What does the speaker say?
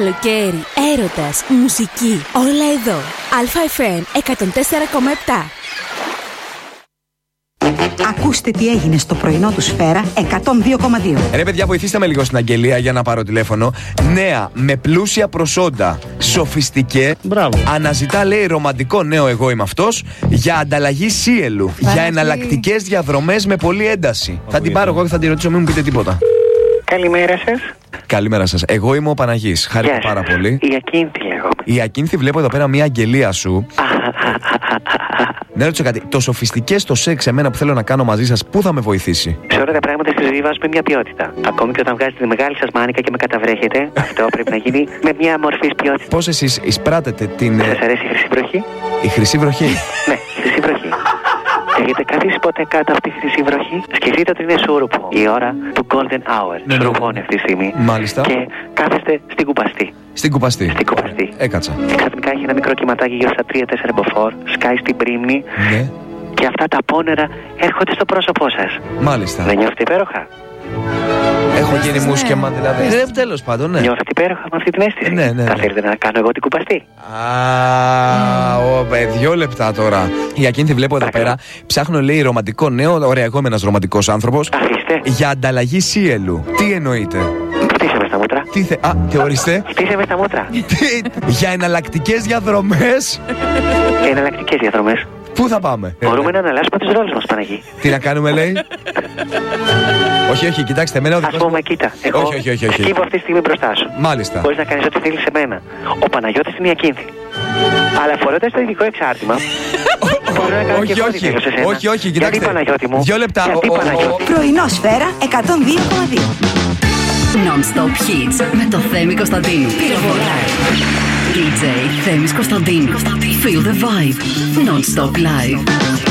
Καλοκαίρι, έρωτας, μουσική, όλα εδώ. Α.Φ.Μ. 104,7. Ακούστε τι έγινε στο πρωινό του Σφαίρα 102,2. Ρε παιδιά, βοηθήστε με λίγο στην αγγελία για να πάρω τηλέφωνο. Νέα, με πλούσια προσόντα, σοφιστικέ. Μπράβο. Αναζητά, λέει, ρομαντικό νέο εγώ είμαι αυτός για ανταλλαγή σύελου. Για εναλλακτικές διαδρομές με πολλή ένταση. Θα την πάρω εγώ και θα την ρωτήσω, μην μου πείτε τίποτα. Καλημέρα σας. Καλημέρα σας. Εγώ είμαι ο Παναγής. Χάρηκα πάρα πολύ. Η Ακίνθη λέγω. Η Ακίνθη, βλέπω εδώ πέρα μια αγγελία σου. Να ρωτήσω κάτι. Το σοφιστικές στο σεξ, εμένα που θέλω να κάνω μαζί σας, πού θα με βοηθήσει? Σε όλα τα πράγματα στη ζωή βάζουμε μια ποιότητα. Ακόμη και όταν βγάζετε τη μεγάλη σας μάνικα και με καταβρέχετε, αυτό πρέπει να γίνει με μια μορφή ποιότητα. Πώς εσείς εισπράτετε την. Σας αρέσει η χρυσή βροχή? Η χρυσή βροχή. Ναι, χρυσή βροχή. Έχετε καθίσει ποτέ κάτω από τη χρυσή βροχή? Σκεφτείτε ότι είναι σούρουπο. Η ώρα του golden hour. Ναι, σουρουπώνει αυτή τη στιγμή. Μάλιστα. Και κάθεστε στην κουπαστή. Στην κουπαστή. Στην κουπαστή. Έκατσα. Ξαφνικά έχει ένα μικρό κυματάκι γύρω στα 3-4 μποφόρ. Σκάει στην πρίμνη. Ναι. Και αυτά τα πόνερα έρχονται στο πρόσωπό σας. Μάλιστα. Δεν νιώθετε υπέροχα? Έχω γίνει μουσκεμά δηλαδή. Τέλος πάντων, ναι. Νιώθετε υπέροχα με αυτή την αίσθηση? Ναι. Θα θέλετε να κάνω εγώ την κουπαστή? 2 λεπτά τώρα. Η Ακίνθη βλέπω εδώ πέρα. Ψάχνω, λέει, ρομαντικό νέο. Ωραία, εγώ είμαι ένας ρομαντικός άνθρωπος. Αφήστε. Για ανταλλαγή σύελου. Τι εννοείται? Χτίσε με στα μούτρα. Θεωρήστε. Χτίσε με στα μούτρα. Για εναλλακτικές διαδρομές. Εναλλακτικές διαδρομές. Πού θα πάμε? Μπορούμε να αναλάσουμε τους ρόλους μας, Παναγί. Τι να κάνουμε, λέει? Όχι, κοιτάξτε, εμένα ο δικός Ας πούμε, κοίτα. Εγώ όχι. σκύβω αυτή τη στιγμή μπροστά σου. Μάλιστα. Μπορείς να κάνεις ό,τι θέλεις σε μένα. Ο Παναγιώτης είναι η Ακίνθη. Αλλά φορώντας το ειδικό εξάρτημα. μπορώ να κάνω και εγώ ό,τι θέλω σε σένα. Όχι, κοιτάξτε. Γιατί, Παναγιώτη μου? 2 λεπτά. Γιατί, Παναγιώτη? Πρωινό Σφαίρα 102,2. Non-stop hits με το Θέμη Κωνσταντίνου. DJ Θέμης Κωνσταντίνου. Feel the vibe. Non-stop live.